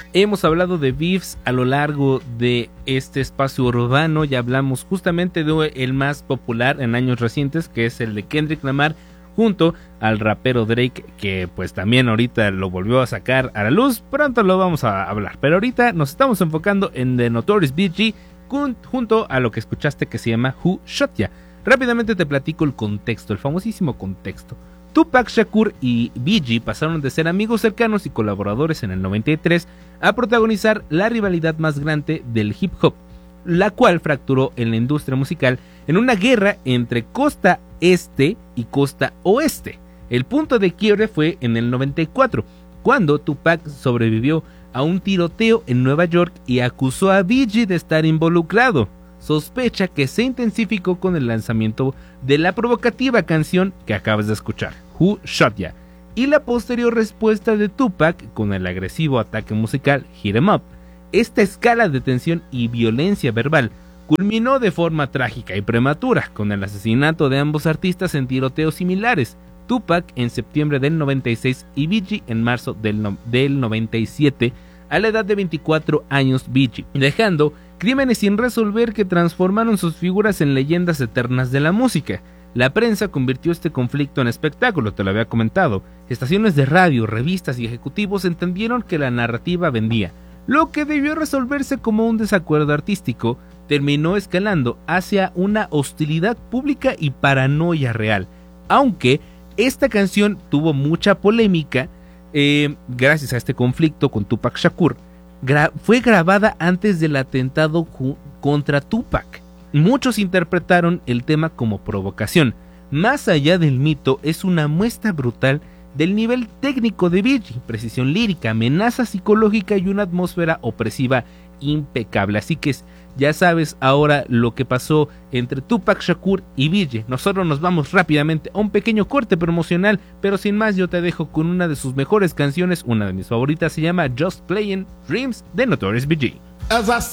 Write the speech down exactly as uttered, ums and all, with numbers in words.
Hemos hablado de beefs a lo largo de este espacio urbano. Ya hablamos justamente de el más popular en años recientes, que es el de Kendrick Lamar junto al rapero Drake, que pues también ahorita lo volvió a sacar a la luz. Pronto lo vamos a hablar, pero ahorita nos estamos enfocando en The Notorious B G junto a lo que escuchaste que se llama Who Shot Ya. Rápidamente te platico el contexto, el famosísimo contexto. Tupac Shakur y B G pasaron de ser amigos cercanos y colaboradores en el noventa y tres a protagonizar la rivalidad más grande del hip hop, la cual fracturó en la industria musical en una guerra entre costa este y costa oeste. El punto de quiebre fue en el noventa y cuatro, cuando Tupac sobrevivió a un tiroteo en Nueva York y acusó a B G de estar involucrado. Sospecha que se intensificó con el lanzamiento de la provocativa canción que acabas de escuchar, Who Shot Ya, y la posterior respuesta de Tupac con el agresivo ataque musical Hit 'Em Up. Esta escala de tensión y violencia verbal culminó de forma trágica y prematura con el asesinato de ambos artistas en tiroteos similares, Tupac en septiembre del noventa y seis y B G en marzo del, no, del noventa y siete, a la edad de veinticuatro años B G, dejando crímenes sin resolver que transformaron sus figuras en leyendas eternas de la música. La prensa convirtió este conflicto en espectáculo, te lo había comentado. Estaciones de radio, revistas y ejecutivos entendieron que la narrativa vendía. Lo que debió resolverse como un desacuerdo artístico terminó escalando hacia una hostilidad pública y paranoia real. Aunque esta canción tuvo mucha polémica, eh, gracias a este conflicto con Tupac Shakur, gra- fue grabada antes del atentado ju- contra Tupac. Muchos interpretaron el tema como provocación. Más allá del mito, es una muestra brutal del nivel técnico de B G, precisión lírica, amenaza psicológica y una atmósfera opresiva impecable. Así que ya sabes ahora lo que pasó entre Tupac Shakur y B G. Nosotros nos vamos rápidamente a un pequeño corte promocional, pero sin más yo te dejo con una de sus mejores canciones, una de mis favoritas, se llama Just Playing Dreams de Notorious B G.